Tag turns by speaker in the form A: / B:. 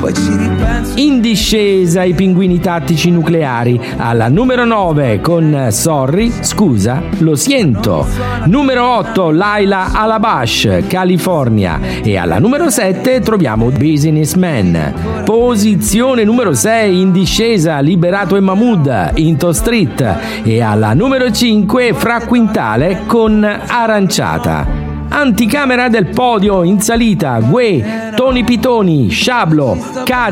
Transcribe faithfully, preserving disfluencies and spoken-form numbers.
A: poi ci ripenso.
B: In discesa i Pinguini Tattici Nucleari, alla numero nove con Sorry, scusa, lo siento. Numero otto Laila Alabash, California, e alla numero sette troviamo Businessman. Posizione numero sei in discesa Liberato e Mahmood, Into Street, e alla numero cinque Fra Quintale con Aranciata. Anticamera del podio in salita Gue, Tony Pitoni, Sciablo, Cade